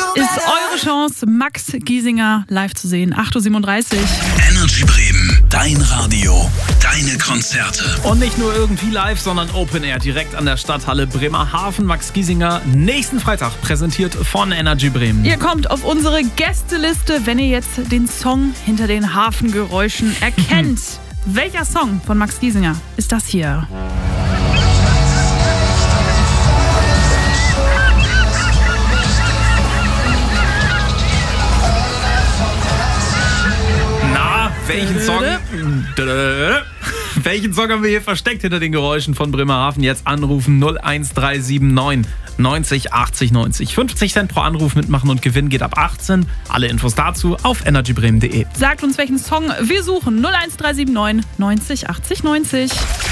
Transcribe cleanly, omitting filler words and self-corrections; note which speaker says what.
Speaker 1: ist eure Chance, Max Giesinger live zu sehen. 8.37 Uhr.
Speaker 2: Energy Bremen, dein Radio, deine Konzerte.
Speaker 3: Und nicht nur irgendwie live, sondern Open Air direkt an der Stadthalle Bremerhaven. Max Giesinger nächsten Freitag, präsentiert von Energy Bremen.
Speaker 1: Ihr kommt auf unsere Gästeliste, wenn ihr jetzt den Song hinter den Hafengeräuschen erkennt. Welcher Song von Max Giesinger ist das hier?
Speaker 3: Welchen Song haben wir hier versteckt hinter den Geräuschen von Bremerhaven? Jetzt anrufen 01379 90 80 90. 50 Cent pro Anruf, mitmachen und Gewinn geht ab 18. Alle Infos dazu auf energybremen.de.
Speaker 1: Sagt uns, welchen Song wir suchen. 01379 90 80 90.